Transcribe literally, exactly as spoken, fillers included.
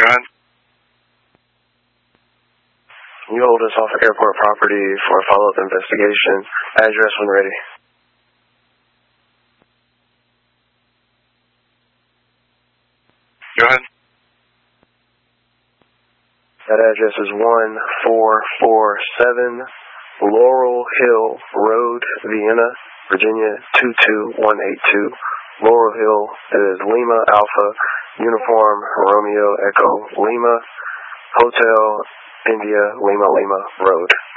Go ahead. You hold us off airport property for a follow-up investigation. Address when ready. Go ahead. That address is one four four seven Laurel Hill Road, Vienna, Virginia two two one eight two. Laurel Hill is Lima Alpha Uniform Romeo Echo Lima Hotel India Lima Lima Road.